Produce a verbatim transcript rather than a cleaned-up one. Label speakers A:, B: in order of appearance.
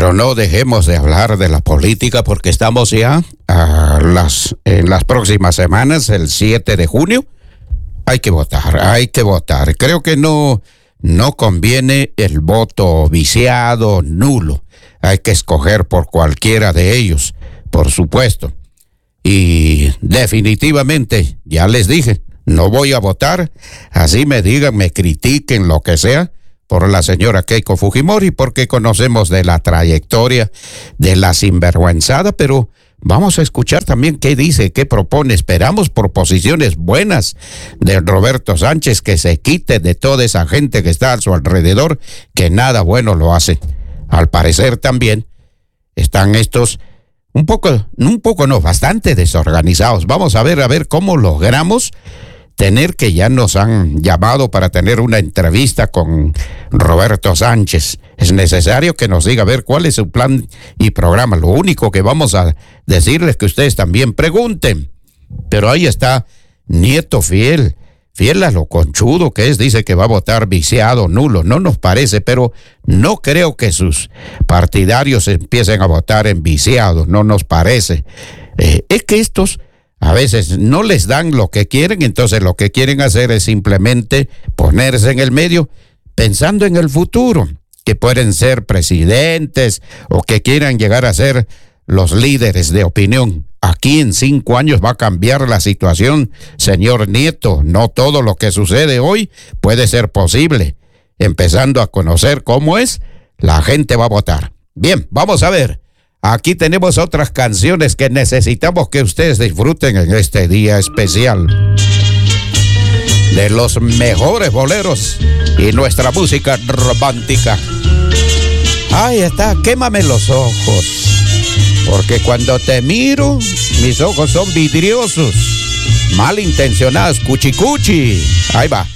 A: Pero no dejemos de hablar de la política porque estamos ya a las, en las próximas semanas, el siete de junio. Hay que votar, hay que votar. Creo que no, no conviene el voto viciado, nulo. Hay que escoger por cualquiera de ellos, por supuesto. Y definitivamente, ya les dije, no voy a votar. Así me digan, me critiquen, lo que sea, por la señora Keiko Fujimori, porque conocemos de la trayectoria de la sinvergüenzada, pero vamos a escuchar también qué dice, qué propone. Esperamos por posiciones buenas de Roberto Sánchez, que se quite de toda esa gente que está a su alrededor, que nada bueno lo hace. Al parecer también están estos un poco, un poco no, bastante desorganizados. Vamos a ver, a ver cómo logramos tener, que ya nos han llamado para tener una entrevista con Roberto Sánchez. Es necesario que nos diga a ver cuál es su plan y programa. Lo único que vamos a decirles es que ustedes también pregunten. Pero ahí está Nieto fiel, fiel a lo conchudo que es. Dice que va a votar viciado, nulo. No nos parece, pero no creo que sus partidarios empiecen a votar en viciado. No nos parece. Eh, es que estos a veces no les dan lo que quieren, entonces lo que quieren hacer es simplemente ponerse en el medio pensando en el futuro, que pueden ser presidentes o que quieran llegar a ser los líderes de opinión. Aquí en cinco años va a cambiar la situación, señor Nieto. No todo lo que sucede hoy puede ser posible. Empezando a conocer cómo es, la gente va a votar. Bien, vamos a ver. Aquí tenemos otras canciones que necesitamos que ustedes disfruten en este día especial. De los mejores boleros y nuestra música romántica. Ahí está, quémame los ojos. Porque cuando te miro, mis ojos son vidriosos, malintencionados, cuchi cuchi. Ahí va.